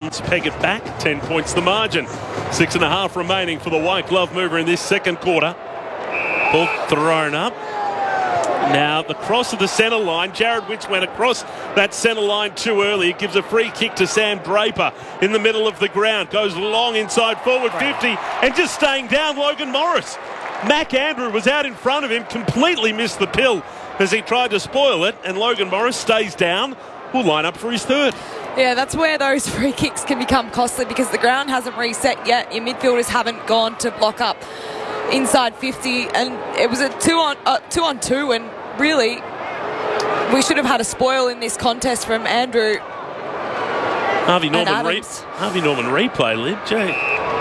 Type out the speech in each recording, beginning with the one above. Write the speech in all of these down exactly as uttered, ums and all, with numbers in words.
Dragons peg it back. Ten points the margin. Six and a half remaining for the white glove mover in this second quarter. Ball thrown up. Now the cross of the centre line. Jared Witch went across that centre line too early. It gives a free kick to Sam Draper in the middle of the ground. Goes long inside forward fifty and just staying down Logan Morris. Mac Andrew was out in front of him, completely missed the pill as he tried to spoil it, and Logan Morris stays down. Will line up for his third. Yeah, that's where those free kicks can become costly because the ground hasn't reset yet. Your midfielders haven't gone to block up inside fifty, and it was a two on uh, two on two, and really we should have had a spoil in this contest from Andrew. Harvey Norman, re- Harvey Norman replay, Lib. Jay.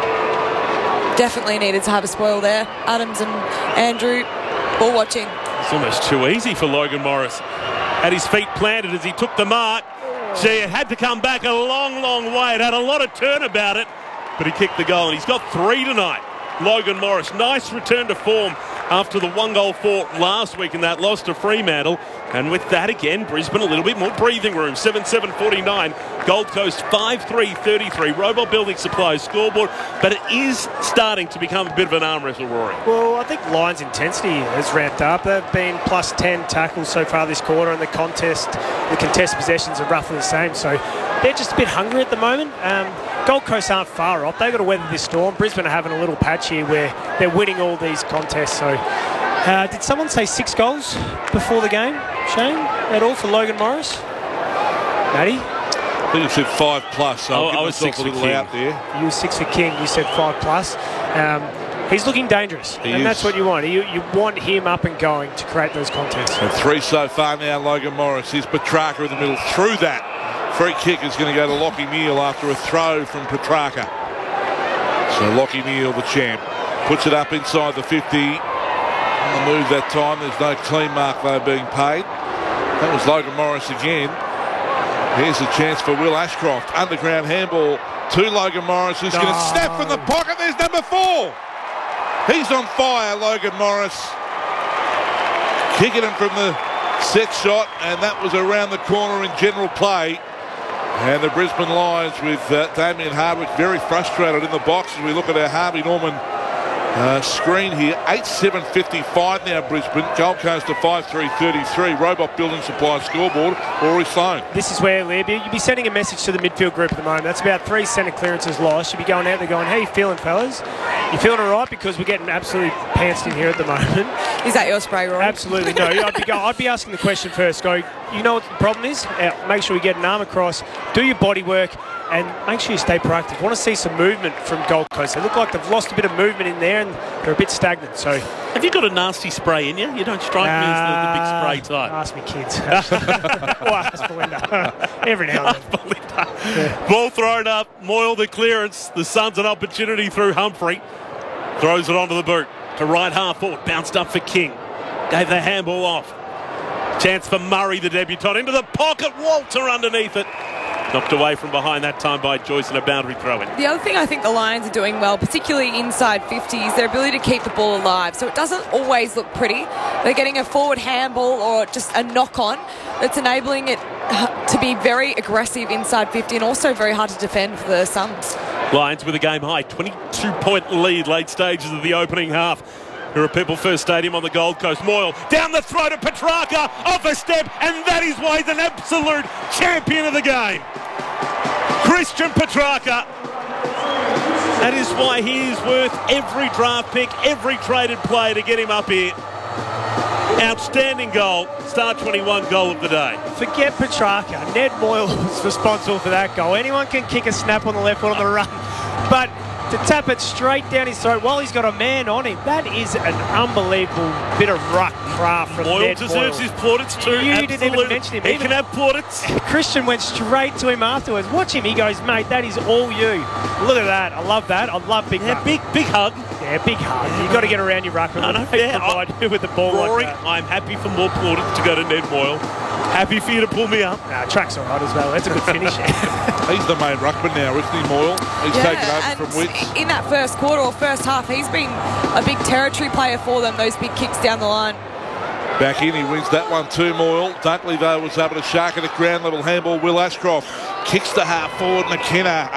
Definitely needed to have a spoil there. Adams and Andrew, ball watching. It's almost too easy for Logan Morris. Had his feet planted as he took the mark. Gee, it had to come back a long, long way. It had a lot of turn about it, but he kicked the goal, and he's got three tonight. Logan Morris, nice return to form after the one goal fought last week in that loss to Fremantle. And with that again, Brisbane a little bit more breathing room. seven seven forty-nine, Gold Coast five three thirty-three. Robot Building Supplies scoreboard, but it is starting to become a bit of an arm wrestle, Rory. Well, I think Lions' intensity has ramped up. They've been plus ten tackles so far this quarter, and the contest, the contest possessions are roughly the same. So they're just a bit hungry at the moment. Um, Gold Coast aren't far off. They've got to weather this storm. Brisbane are having a little patch here where they're winning all these contests. So, uh, did someone say six goals before the game, Shane? At all for Logan Morris? Matty? I think you said five plus, so oh, I'll give I was myself six a little for King. out there. You were six for King. You said five plus. Um, he's looking dangerous, he and is. that's what you want. You, you want him up and going to create those contests. And three so far now, Logan Morris. Here's Petrarca in the middle. Through that, free kick is going to go to Lockie Neal after a throw from Petrarca. So Lockie Neal, the champ, puts it up inside the fifty. On the move that time. There's no clean mark though being paid. That was Logan Morris again. Here's a chance for Will Ashcroft. Underground handball to Logan Morris, who's no. going to snap from the pocket. There's number four. He's on fire, Logan Morris. Kicking him from the set shot, and that was around the corner in general play. And the Brisbane Lions with uh, Damien Hardwick very frustrated in the box as we look at our Harvey Norman uh, screen here. eight seven fifty-five now Brisbane. Gold Coast to five three thirty-three. Robot Building Supply scoreboard. Rory Sloane. This is where, Lib, you'd be sending a message to the midfield group at the moment. That's about three centre clearances lost. You'd be going out there going, how you feeling, fellas? You feeling all right? Because we're getting absolutely pantsed in here at the moment. Is that your spray, Rory? Absolutely no. I'd be, go, I'd be asking the question first. Go, you know what the problem is? Uh, make sure you get an arm across, do your body work, and make sure you stay proactive. I want to see some movement from Gold Coast. They look like they've lost a bit of movement in there, and they're a bit stagnant. So, have you got a nasty spray in you? You don't strike uh, me as the, the big spray type. Ask me, kids. Well, ask Belinda. Every now and then. Belinda. Yeah. Ball thrown up. Moyle the clearance. The Suns an opportunity through Humphrey. Throws it onto the boot. To right half forward. Bounced up for King. Gave the handball off. Chance for Murray, the debutant. Into the pocket. Walter underneath it. Knocked away from behind that time by Joyce and a boundary throw in. The other thing I think the Lions are doing well, particularly inside fifty, is their ability to keep the ball alive. So it doesn't always look pretty. They're getting a forward handball or just a knock-on that's enabling it to be very aggressive inside fifty and also very hard to defend for the Suns. Lions with a game high, twenty-two point lead late stages of the opening half. Here at People First Stadium on the Gold Coast. Moyle down the throat of Petrarca, off a step, and that is why he's an absolute champion of the game. Christian Petrarca. That is why he is worth every draft pick, every traded player to get him up here. Outstanding goal. Star twenty-one goal of the day. Forget Petrarca. Ned Moyle was responsible for that goal. Anyone can kick a snap on the left foot on the run. But to tap it straight down his throat while he's got a man on him, that is an unbelievable bit of ruck craft from Moyle Ned deserves Moyle. his plaudits too. You Absolutely. didn't even mention him. He even can have plaudits. Christian went straight to him afterwards. Watch him. He goes, mate, that is all you. Look at that. I love that. I love big Yeah, ruck. big, big hug. Yeah, big hug. You've got to get around your ruckman. No, no, yeah, provide you with the ball Rory, like that. I'm happy for more plaudits to go to Ned Moyle. Happy for you to pull me up. Nah, track's all right as well. That's a good finish. He's the main ruckman now, isn't he, Moyle? He's Yeah, taken over and from Witts. in that first quarter or first half, he's been a big territory player for them, those big kicks down the line. Back in, he wins that one too, Moyle. Dunkley, though, was able to shark at a ground level handball. Will Ashcroft kicks to half forward. McKenna